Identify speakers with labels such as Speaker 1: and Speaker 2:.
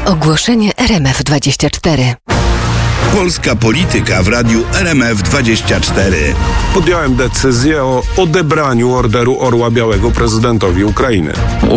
Speaker 1: Ogłoszenie RMF24.
Speaker 2: Polska polityka w radiu RMF24.
Speaker 3: Podjąłem decyzję o odebraniu Orderu Orła Białego prezydentowi Ukrainy.